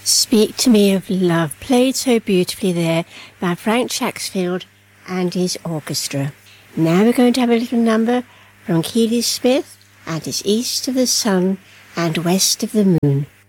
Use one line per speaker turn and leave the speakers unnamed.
Speak to Me of Love, played so beautifully there by Frank Shaxfield and his orchestra. Now we're going to have a little number from Keely Smith, and it's East of the Sun and West of the Moon.